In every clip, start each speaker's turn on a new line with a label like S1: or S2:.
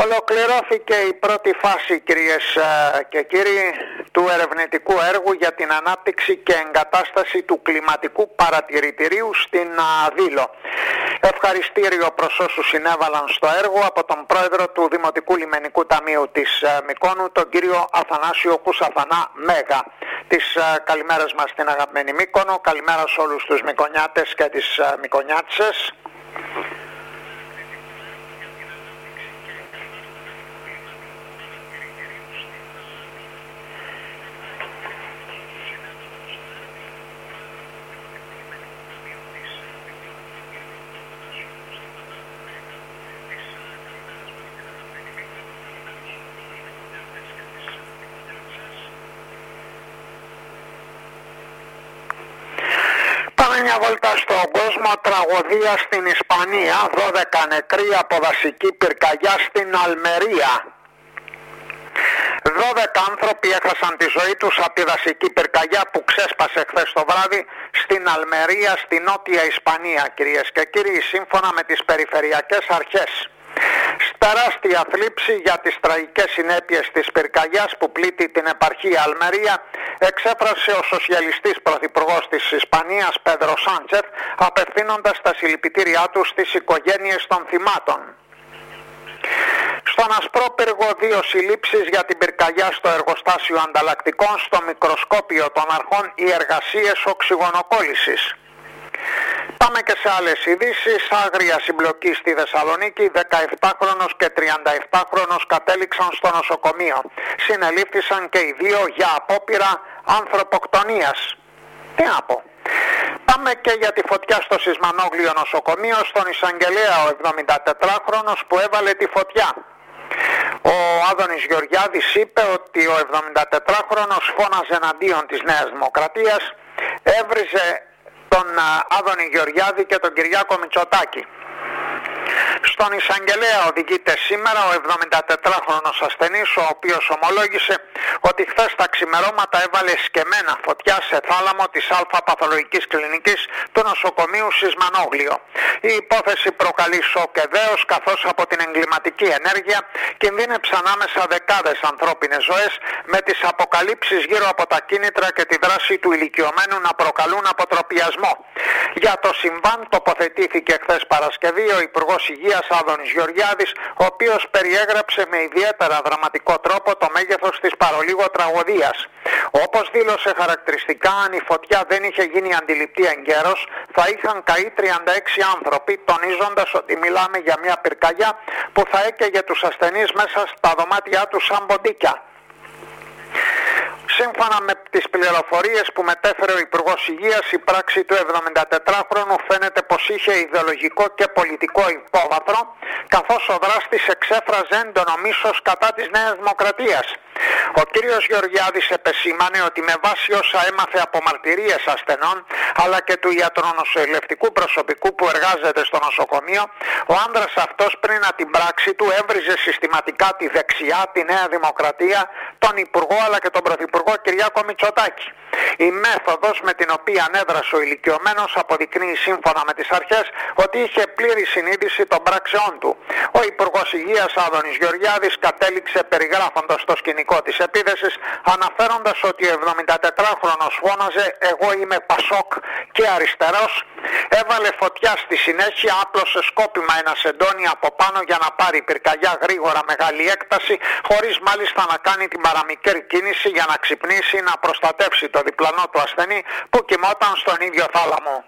S1: Ολοκληρώθηκε η πρώτη φάση, κυρίες και κύριοι, του ερευνητικού έργου για την ανάπτυξη και εγκατάσταση του κλιματικού παρατηρητηρίου στην Δήλο. Ευχαριστήριο προς όσους συνέβαλαν στο έργο, από τον πρόεδρο του Δημοτικού Λιμενικού Ταμείου της Μυκόνου, τον κύριο Αθανάσιο Κουσαφανά Μέγα. Τις καλημέρες μας στην αγαπημένη Μύκονο, καλημέρα σε όλους τους Μυκονιάτες και τις Μυκονιάτισσες. Μια βόλτα στον κόσμο, τραγωδία στην Ισπανία, 12 νεκροί από δασική πυρκαγιά στην Αλμερία. 12 άνθρωποι έχασαν τη ζωή τους από τη δασική πυρκαγιά που ξέσπασε χθες το βράδυ στην Αλμερία, στη νότια Ισπανία, κυρίες και κύριοι, σύμφωνα με τις περιφερειακές αρχές. Τεράστια θλίψη για τις τραγικές συνέπειες της πυρκαγιάς που πλήττει την επαρχία Αλμερία εξέφρασε ο σοσιαλιστής πρωθυπουργός της Ισπανίας Πέντρο Σάντσεφ, απευθύνοντας τα συλληπιτήριά του στις οικογένειες των θυμάτων. Στον Ασπρόπυργο 2 συλλήψεις για την πυρκαγιά στο εργοστάσιο ανταλλακτικών, στο μικροσκόπιο των αρχών οι εργασίες οξυγονοκόλλησης. Πάμε και σε άλλες ειδήσεις. Άγρια συμπλοκή στη Θεσσαλονίκη, 17χρονος και 37χρονος κατέληξαν στο νοσοκομείο. Συνελήφθησαν και οι δύο για απόπειρα ανθρωποκτονίας. Τι να πω. Πάμε και για τη φωτιά στο Σισμανόγλιο νοσοκομείο, στον εισαγγελέα ο 74χρονος που έβαλε τη φωτιά. Ο Άδωνης Γεωργιάδης είπε ότι ο 74χρονος φώναζε εναντίον της Νέας Δημοκρατίας, έβριζε τον Άδωνη Γεωργιάδη και τον Κυριάκο Μητσοτάκη. Στον εισαγγελέα οδηγείται σήμερα ο 74χρονος ασθενής, ο οποίος ομολόγησε ότι χθες τα ξημερώματα έβαλε σκεμμένα φωτιά σε θάλαμο της Α Παθολογικής Κλινικής του νοσοκομείου Σισμανόγλιο. Η υπόθεση προκαλεί σοκ και δέος, καθώς από την εγκληματική ενέργεια κινδύνεψαν άμεσα δεκάδες ανθρώπινες ζωές, με τις αποκαλύψεις γύρω από τα κίνητρα και τη δράση του ηλικιωμένου να προκαλούν αποτροπιασμό. Για το συμβάν τοποθετήθηκε χθες Παρασκευή ο Υπουργός Υγείας Άδωνης Γεωργιάδης, ο οποίος περιέγραψε με ιδιαίτερα δραματικό τρόπο το μέγεθος της παρολίγο τραγωδίας. Όπως δήλωσε χαρακτηριστικά, αν η φωτιά δεν είχε γίνει αντιληπτή εγκαίρως, θα είχαν καεί 36 άνθρωποι, τονίζοντας ότι μιλάμε για μια πυρκαγιά που θα έκαιγε τους ασθενείς μέσα στα δωμάτια τους σαν ποντίκια. Σύμφωνα με τις πληροφορίες που μετέφερε ο Υπουργός Υγείας, η πράξη του 74χρονου φαίνεται πως είχε ιδεολογικό και πολιτικό υπόβαθρο, καθώς ο δράστης εξέφραζε έντονο μίσος κατά της Νέας Δημοκρατίας. Ο κύριος Γεωργιάδης επεσήμανε ότι με βάση όσα έμαθε από μαρτυρίες ασθενών αλλά και του ιατρονοσηλευτικού προσωπικού που εργάζεται στο νοσοκομείο, ο άνδρας αυτός πριν από την πράξη του έβριζε συστηματικά τη δεξιά, τη Νέα Δημοκρατία, τον Υπουργό αλλά και τον Πρωθυπουργό Κυριάκο Μητσοτάκη. Η μέθοδος με την οποία ανέδρασε ο ηλικιωμένος αποδεικνύει σύμφωνα με τις αρχές ότι είχε πλήρη συνείδηση των πράξεών του. Ο Υπουργός Υγείας Άδωνης Γεωργιάδης κατέληξε περιγράφοντας το σκηνικό της επίθεσης, αναφέροντας ότι ο 74χρονος φώναζε «Εγώ είμαι Πασόκ και αριστερός», έβαλε φωτιά στη συνέχεια, άπλωσε σκόπιμα ένα σεντόνι από πάνω για να πάρει πυρκαγιά γρήγορα μεγάλη έκταση, χωρίς μάλιστα να κάνει την παραμικρή κίνηση για να ξυπνήσει ή να προστατεύσει το διπλανό του ασθενή που κοιμόταν στον ίδιο θάλαμο.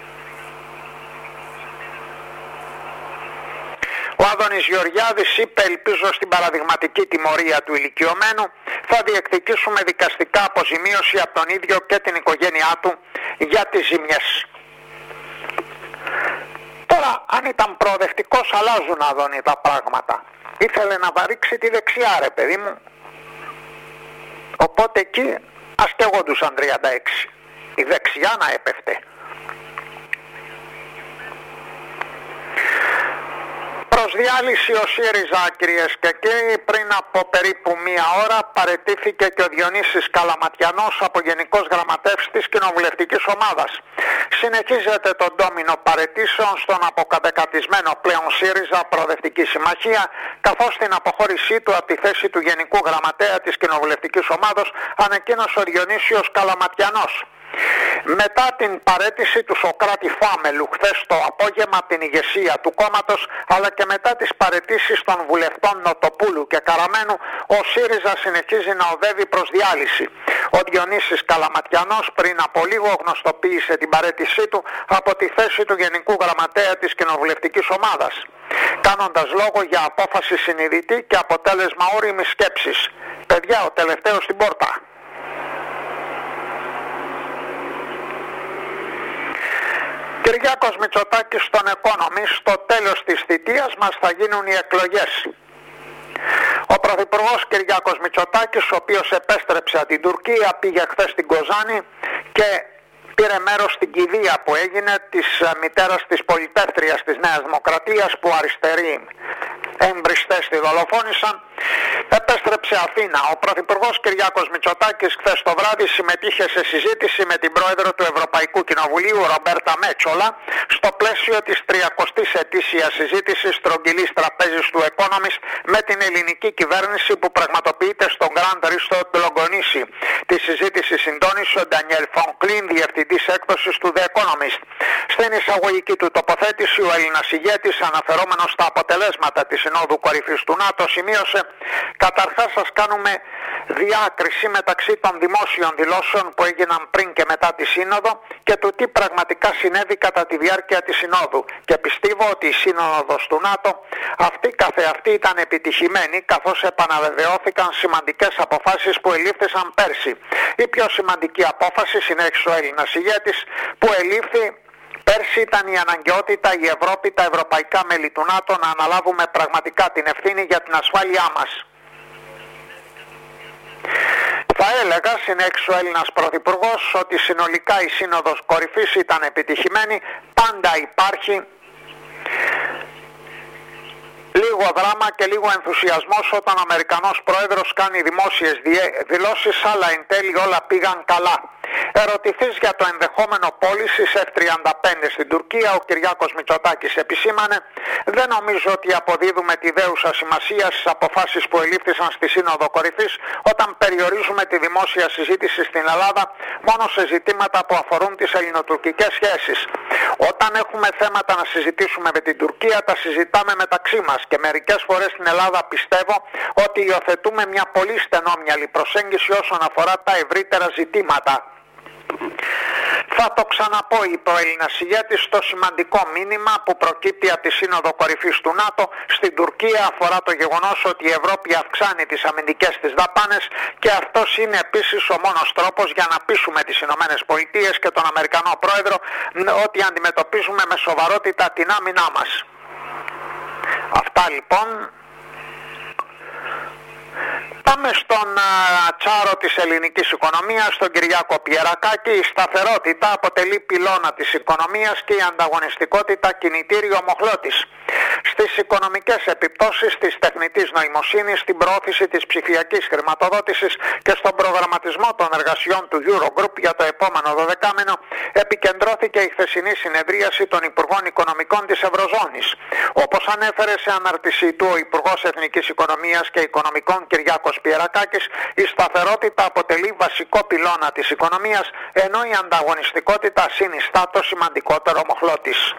S1: Ο Άδωνης Γεωργιάδης είπε «Ελπίζω στην παραδειγματική τιμωρία του ηλικιωμένου, θα διεκδικήσουμε δικαστικά αποζημίωση από τον ίδιο και την οικογένειά του για τις ζημιές». Τώρα, αν ήταν προοδευτικός, αλλάζουν, Άδωνη, τα πράγματα. Ήθελε να βαρύξει τη δεξιά, ρε παιδί μου. Οπότε εκεί ας καίγοντουσαν 36. Η δεξιά να έπεφτε. Προς διάλυση ο ΣΥΡΙΖΑ, κυρίες και κύριοι, πριν από περίπου μία ώρα παραιτήθηκε και ο Διονύσης Καλαματιανός από Γενικός Γραμματεύς της Κοινοβουλευτικής Ομάδας. Συνεχίζεται το ντόμινο παραιτήσεων στον αποκατεκατισμένο πλέον ΣΥΡΙΖΑ Προοδευτική Συμμαχία, καθώς την αποχώρησή του από τη θέση του Γενικού Γραμματέα της Κοινοβουλευτικής Ομάδος ανακοίνωσε ο Διονύσιος Καλαματιανός. Μετά την παραίτηση του Σωκράτη Φάμελου χθες το απόγευμα από την ηγεσία του κόμματος, αλλά και μετά τις παραιτήσεις των βουλευτών Νοτοπούλου και Καραμένου, ο ΣΥΡΙΖΑ συνεχίζει να οδεύει προς διάλυση. Ο Διονύσης Καλαματιανός πριν από λίγο γνωστοποίησε την παραίτησή του από τη θέση του Γενικού Γραμματέα της Κοινοβουλευτικής Ομάδας, κάνοντας λόγο για απόφαση συνειδητή και αποτέλεσμα όριμης σκέψης. Παιδιά, ο τελευταίος στην πόρτα. Κυριάκος Μητσοτάκης στον Economist: στο τέλος της θητείας μας θα γίνουν οι εκλογές. Ο Πρωθυπουργός Κυριάκος Μητσοτάκης, ο οποίος επέστρεψε από την Τουρκία, πήγε χθες στην Κοζάνη και πήρε μέρος στην κηδεία που έγινε της μητέρας της πολυτεύτριας της Νέας Δημοκρατίας, που αριστεροί εμπριστές τη δολοφόνησαν. Επέστρεψε Αθήνα. Ο Πρωθυπουργός Κυριάκος Μητσοτάκης χθες το βράδυ συμμετείχε σε συζήτηση με την Πρόεδρο του Ευρωπαϊκού Κοινοβουλίου, Ρομπέρτα Μέτσολα, στο πλαίσιο της 30ης ετήσιας συζήτησης στρογγυλής τραπέζης του Economist με την ελληνική κυβέρνηση, που πραγματοποιείται στο Grand Risto Λογκονήσι. Τη συζήτηση συντόνισε ο Ντανιέλ Φονκλίν, διευθυντής έκδοσης του The Economist. Στην εισαγωγική του τοποθέτηση, ο Έλληνας ηγέτης, αναφερόμενος στα αποτελέσματα της Συνόδου Κορυφής του ΝΑΤΟ, σημείωσε: καταρχάς σας κάνουμε διάκριση μεταξύ των δημόσιων δηλώσεων που έγιναν πριν και μετά τη Σύνοδο και του τι πραγματικά συνέβη κατά τη διάρκεια της Συνόδου, και πιστεύω ότι η Σύνοδος του ΝΑΤΟ αυτή καθεαυτή ήταν επιτυχημένη, καθώς επαναβεβαιώθηκαν σημαντικές αποφάσεις που ελήφθησαν πέρσι. Η πιο σημαντική απόφαση, συνέχισε ο Έλληνας ηγέτης, που ελήφθη πέρσι ήταν η αναγκαιότητα η Ευρώπη, τα ευρωπαϊκά μέλη του ΝΑΤΟ, να αναλάβουμε πραγματικά την ευθύνη για την ασφάλειά μας. Θα έλεγα, συνέχισε ο Έλληνας Πρωθυπουργός, ότι συνολικά η Σύνοδος Κορυφής ήταν επιτυχημένη. Πάντα υπάρχει λίγο δράμα και λίγο ενθουσιασμός όταν ο Αμερικανός Πρόεδρος κάνει δημόσιες δηλώσεις, αλλά εν τέλει όλα πήγαν καλά. Ερωτηθείς για το ενδεχόμενο πώλησης F-35 στην Τουρκία, ο Κυριάκος Μητσοτάκης επισήμανε: δεν νομίζω ότι αποδίδουμε τη δέουσα σημασία στις αποφάσεις που ελήφθησαν στη Σύνοδο Κορυφής, όταν περιορίζουμε τη δημόσια συζήτηση στην Ελλάδα μόνο σε ζητήματα που αφορούν τις ελληνοτουρκικές σχέσεις. Όταν έχουμε θέματα να συζητήσουμε με την Τουρκία, τα συζητάμε μεταξύ μας, και μερικές φορές στην Ελλάδα πιστεύω ότι υιοθετούμε μια πολύ στενόμυαλη προσέγγιση όσον αφορά τα ευρύτερα ζητήματα. Θα το ξαναπώ, είπε ο Έλληνας ηγέτης, το σημαντικό μήνυμα που προκύπτει από τη Σύνοδο Κορυφής του ΝΑΤΟ στην Τουρκία αφορά το γεγονός ότι η Ευρώπη αυξάνει τις αμυντικές της δαπάνες, και αυτός είναι επίσης ο μόνος τρόπος για να πείσουμε τις Ηνωμένες Πολιτείες και τον Αμερικανό Πρόεδρο ότι αντιμετωπίζουμε με σοβαρότητα την άμυνά μας. Αυτά λοιπόν. Πάμε στον τσάρο της ελληνικής οικονομίας, τον Κυριάκο Πιερακάκη. Η σταθερότητα αποτελεί πυλώνα της οικονομίας και η ανταγωνιστικότητα κινητήριο μοχλό της. Στις οικονομικές επιπτώσεις της τεχνητής νοημοσύνης, στην προώθηση της ψηφιακής χρηματοδότησης και στον προγραμματισμό των εργασιών του Eurogroup για το επόμενο 12μηνο επικεντρώθηκε η χθεσινή συνεδρίαση των Υπουργών Οικονομικών της Ευρωζώνης. Όπως ανέφερε σε ανάρτησή του ο Υπουργός Εθνικής Οικονομίας και Οικονομικών Κυριάκος Πιερακάκης, η σταθερότητα αποτελεί βασικό πυλώνα της οικονομίας, ενώ η ανταγωνιστικότητα συνιστά το σημαντικότερο μοχλό της.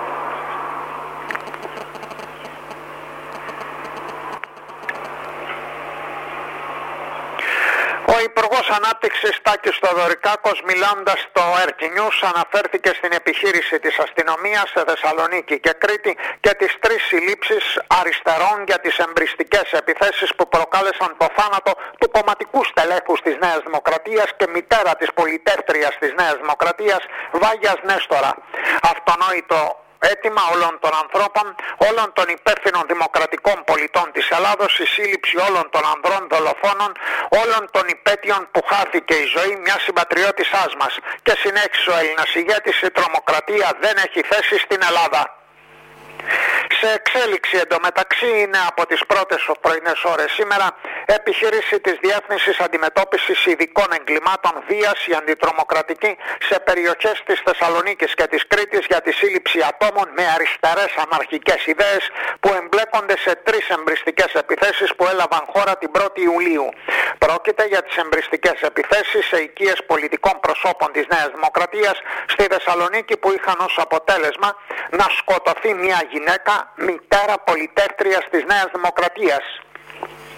S1: Ο Υπουργός Ανάπτυξης Τάκης Θοδωρικάκος, μιλώντας στο RT News, αναφέρθηκε στην επιχείρηση της αστυνομίας σε Θεσσαλονίκη και Κρήτη και τις 3 συλλήψεις αριστερών για τις εμπριστικές επιθέσεις που προκάλεσαν το θάνατο του κομματικού στελέχους της Νέας Δημοκρατίας και μητέρα της πολυτεύτριας της Νέας Δημοκρατίας, Βάγιας Νέστορα. Αυτονόητο αίτημα όλων των ανθρώπων, όλων των υπεύθυνων δημοκρατικών πολιτών της Ελλάδος, η σύλληψη όλων των ανδρών δολοφόνων, όλων των υπέτειων που χάθηκε η ζωή μιας συμπατριώτησάς μας. Και συνέχισε ο Έλληνας ηγέτης: η τρομοκρατία δεν έχει θέση στην Ελλάδα. Σε εξέλιξη εντωμεταξύ είναι από τις πρώτες πρωινές ώρες σήμερα επιχείρηση της Διεύθυνσης Αντιμετώπισης Ειδικών Εγκλημάτων βίας η αντιτρομοκρατική σε περιοχές της Θεσσαλονίκης και της Κρήτης για τη σύλληψη ατόμων με αριστερές αναρχικές ιδέες που εμπλέκονται σε 3 εμπριστικές επιθέσεις που έλαβαν χώρα την 1η Ιουλίου. Πρόκειται για τις εμπριστικές επιθέσεις σε οικίες πολιτικών προσώπων της Νέας Δημοκρατίας στη Θεσσαλονίκη που είχαν ως αποτέλεσμα να σκοτωθεί μια γυναίκα, μητέρα πολιτεύτριας της Νέας Δημοκρατίας.